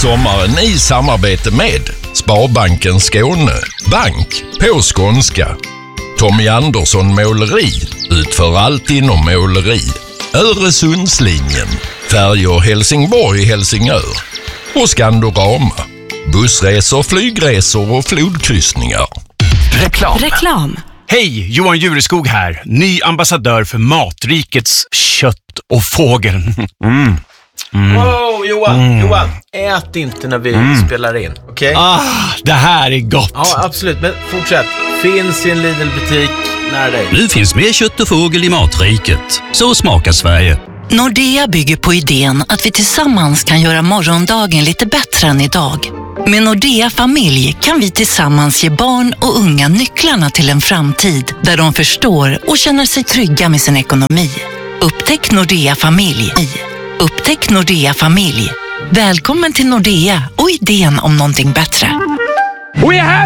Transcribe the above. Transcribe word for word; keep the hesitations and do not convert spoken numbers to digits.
sommaren i samarbete med Sparbanken Skåne, bank på skånska. Tommy Andersson Måleri, utför allt inom måleri. Öresundslinjen, färjor Helsingborg, Helsingör. Och Skandorama, bussresor, flygresor och flodkryssningar. Reklam. Reklam. Hej, Johan Jureskog här. Ny ambassadör för Matrikets kött och fågel. Mm. Mm. Wow, Johan, mm. Johan, ät inte när vi mm. spelar in, okej? Okay? Ah, det här är gott. Ja, absolut, men fortsätt. Finns i en Lidl-butik nära dig. Nu finns mer kött och fågel i Matriket. Så smakar Sverige. Nordea bygger på idén att vi tillsammans kan göra morgondagen lite bättre än idag. Med Nordea Familj kan vi tillsammans ge barn och unga nycklarna till en framtid där de förstår och känner sig trygga med sin ekonomi. Upptäck Nordea Familj. Upptäck Nordea Familj. Välkommen till Nordea och idén om någonting bättre. We have